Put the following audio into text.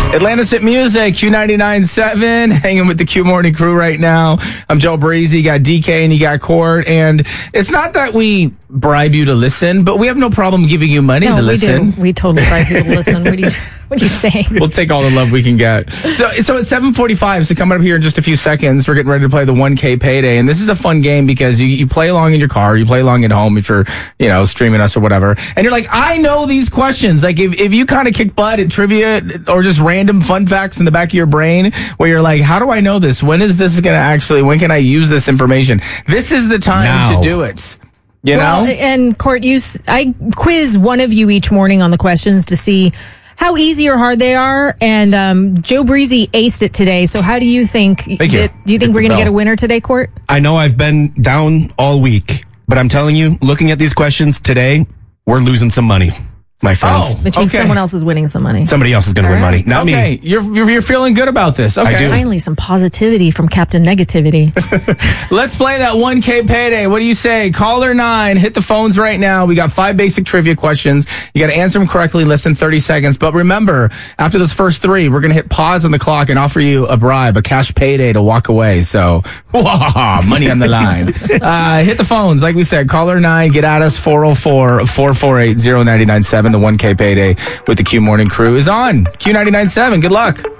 Atlantis Hit Music, Q99.7, hanging with the Q Morning Crew right now. I'm Joe Breezy, you got DK and you got Court, and it's not that we bribe you to listen, but we have no problem giving you money to listen. We totally bribe you to listen. What are you saying? We'll take all the love we can get. So at 7:45, so coming up here in just a few seconds, we're getting ready to play the 1K Payday, and this is a fun game because you play along in your car, you play along at home if you're, streaming us or whatever, and you're like, I know these questions. Like if you kind of kick butt at trivia or just random fun facts in the back of your brain where you're like, how do I know this? When can I use this information? This is the time to do it. You know? And Court, I quiz one of you each morning on the questions to see how easy or hard they are, and Joe Breezy aced it today. So how do you think? Thank you. Do you think we're going to get a winner today, Court? I know I've been down all week, but I'm telling you, looking at these questions today, we're losing some money, my friends. Which means someone else is winning some money. Somebody else is going to win money, not me. You're feeling good about this. Okay. I do. Finally, some positivity from Captain Negativity. Let's play that 1K Payday. What do you say? Caller 9, hit the phones right now. We got 5 basic trivia questions. You got to answer them correctly, less than 30 seconds. But remember, after those first 3, we're going to hit pause on the clock and offer you a bribe, a cash payday to walk away. So, money on the line. Hit the phones. Like we said, caller 9, get at us, 404-448-0997. The 1K Payday with the Q Morning Crew is on. Q99.7. Good luck.